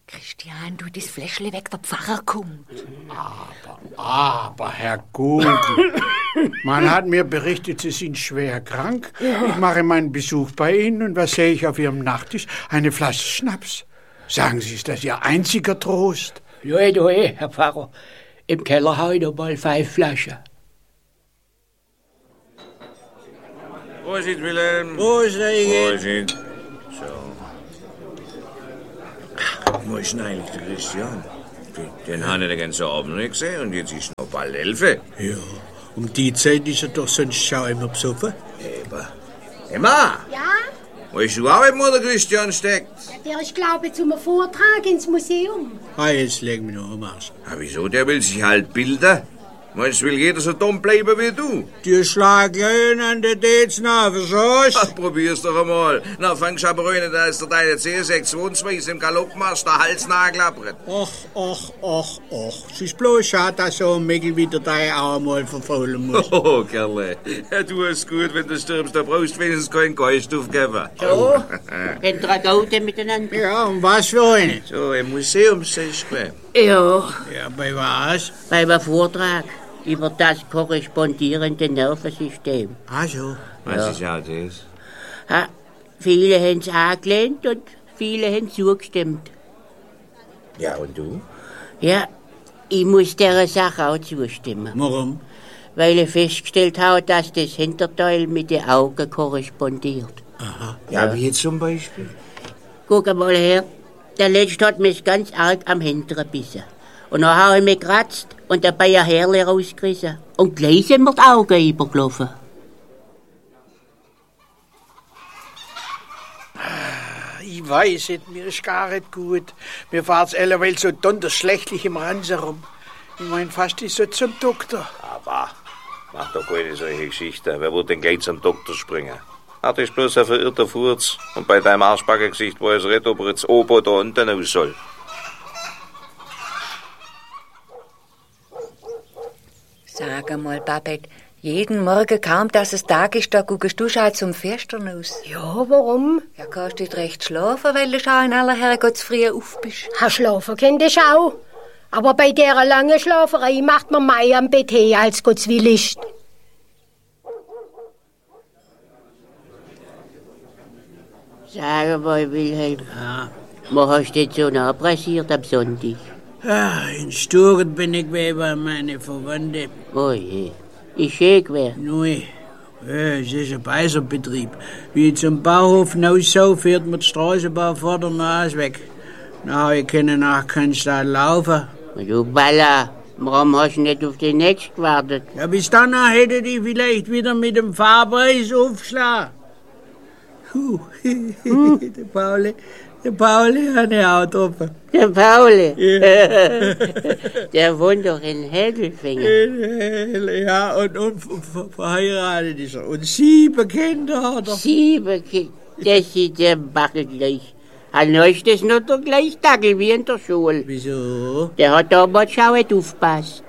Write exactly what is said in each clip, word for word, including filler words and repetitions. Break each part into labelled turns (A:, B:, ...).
A: Christian, du, das Fläschle weg, der Pfarrer kommt.
B: Aber, aber, Herr Gugel, man hat mir berichtet, Sie sind schwer krank. Ich mache meinen Besuch bei Ihnen und was sehe ich auf Ihrem Nachttisch? Eine Flasche Schnaps. Sagen Sie, ist das Ihr einziger Trost?
C: Ja, du, Herr Pfarrer, im Keller habe ich noch mal fünf Flaschen.
D: Prosit, Wilhelm.
B: Prosit,
D: Prosit. So. Wo ist denn eigentlich der Christian? Den, den habe ich den ganzen Abend nicht gesehen und jetzt ist noch bald elf.
B: Ja, um die Zeit ist er doch sonst schon immer besoffen.
D: Eben. Emma!
E: Ja?
D: Wo ist du auch, wo der Christian steckt?
E: Ja, der ist, glaube ich, zum Vortrag ins Museum.
B: Ah, jetzt leg mich noch am Arsch.
D: Ah, wieso? Der will sich halt bilden. Meinst du, will jeder so dumm bleiben wie du?
B: Die schlagen ja an der Dates nach, verstehst
D: Ach, probier's doch einmal. Na, fangst aber rein, da ist der deine C sechs zweiundzwanzig im Galoppmarsch der Hals nachklappert.
B: Och, och, och, och. Es ist bloß schade, dass so ein Mädel wieder dein auch mal verfaulen muss.
D: Oh, Kerle. Ja, du hast gut, wenn du stirbst, da brauchst du wenigstens keinen Geist aufgeben.
C: So, könnt ihr Gaute miteinander?
B: Ja, und was für eine?
D: So, im Museum sagst du.
C: Ja,
B: Ja, bei was?
C: bei einem Vortrag über das korrespondierende Nervensystem.
B: Ach so.
D: Was ist ja das?
C: Ha, viele haben es angelehnt und viele haben zugestimmt.
D: Ja, und du?
C: Ja, ich muss dieser Sache auch zustimmen.
B: Warum?
C: Weil ich festgestellt habe, dass das Hinterteil mit den Augen korrespondiert.
B: Aha.
D: Ja, wie zum Beispiel?
C: Guck mal her, der Letzte hat mich ganz arg am Hinteren gebissen. Und dann habe ich mich gekratzt und dabei ein Härchen rausgerissen. Und gleich sind mir die Augen übergelaufen.
B: Ich weiß es, mir ist gar nicht gut. Mir fahrt's alleweil so donnerschlechtlich im Ransen rum. Ich mein, fast ist so zum Doktor.
D: Aber, mach doch keine solche Geschichte. Wer wird denn gleich zum Doktor springen? Hat ist bloß ein verirrter Furz. Und bei deinem Arschbackengesicht weiß er nicht, ob er jetzt oben oder unten aus soll.
A: Sag einmal, Babette, jeden Morgen kaum, dass es Tag ist, da guckst du schon zum Fenster aus.
E: Ja, warum?
A: Ja, kannst du nicht recht schlafen, weil du schon in aller Herrgottsfrühe auf bist.
E: Ha, schlafen kennt ich auch. Aber bei der langen Schlaferei macht man mehr am Bett her, als Gott's will ist.
C: Sag mal, Wilhelm,
B: Ja.
C: wo hast du denn so nachpressiert am Sonntag?
B: Ah, in Sturm bin ich bei meine Verwandte.
C: Oh je, ist schön gewesen.
B: Nui, ja, es ist ein Beiserbetrieb. Wie ich zum Bauhof hinaussau, fährt mir die Straßenbahn vor der Nase weg. Na, ich kann nach keinen Stadt laufen.
C: Du Baller, warum hast du nicht auf den Netz gewartet?
B: Ja, bis dann hätte ich vielleicht wieder mit dem Fahrpreis aufgeschlagen. Huh.
C: Hm?
B: der Pauli, der Pauli hat ja auch getroffen.
C: Der Pauli,
B: Ja.
C: der wohnt doch in Hädelfingen.
B: Ja, und, und ver- verheiratet ist er. Und sieben Kinder hat er.
C: Sieben Kinder, das ist der Backel gleich. An euch das noch der gleiche Dackel wie in der Schule.
B: Wieso?
C: Der hat damals schon nicht aufgepasst.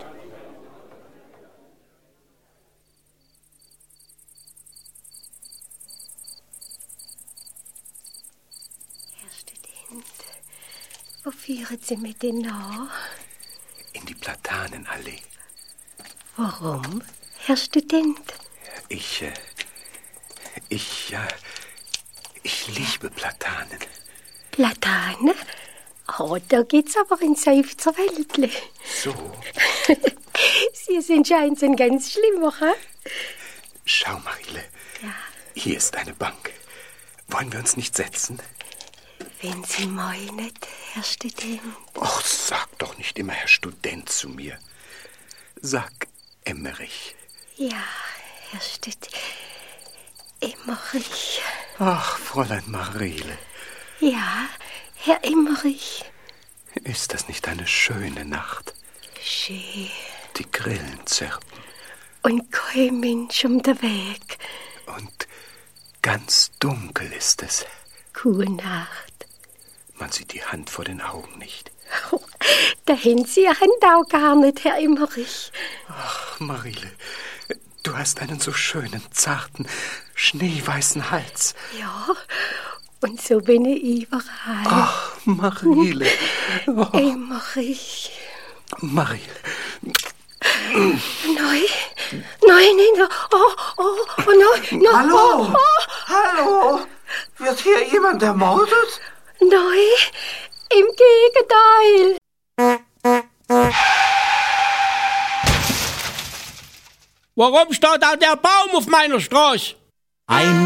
E: Herr Student, wo führen Sie mich denn nach?
F: In die Platanenallee.
E: Warum, Herr Student?
F: Ich, äh, ich, äh, ich liebe Platanen.
E: Platane? Oh, da geht's aber in seufzer Wäldle.
F: So,
E: Sie sind scheinbar ein ganz schlimmer, hä?
F: schau, Marile.
E: Ja.
F: Hier ist eine Bank. Wollen wir uns nicht setzen?
E: Wenn Sie meinen, Herr Student.
F: Och, sag doch nicht immer Herr Student zu mir. Sag Emmerich.
E: Ja, Herr Student. Emmerich.
F: Ach, Fräulein Marile,
E: Ja, Herr Emmerich.
F: ist das nicht eine schöne Nacht?
E: Schön.
F: Die Grillen zirpen
E: Und kein Mensch um den Weg.
F: und ganz dunkel ist es.
E: Gute Nacht.
F: Man sieht die Hand vor den Augen nicht.
E: Oh, da haben Sie Ihre Hand auch gar nicht, Herr Emmerich.
F: Ach, Marile, du hast einen so schönen, zarten, schneeweißen Hals.
E: Ja, und so bin ich überall.
F: Ach, Mariele. Oh.
E: Ey, Marie.
F: Mariele.
E: Nein, nein, nein, oh, oh, oh, nein, nein.
G: Hallo?
E: Oh, oh.
G: Hallo? Wird hier jemand ermordet?
E: Nein, im Gegenteil.
H: Warum steht da der Baum auf meiner Straße?
I: Ein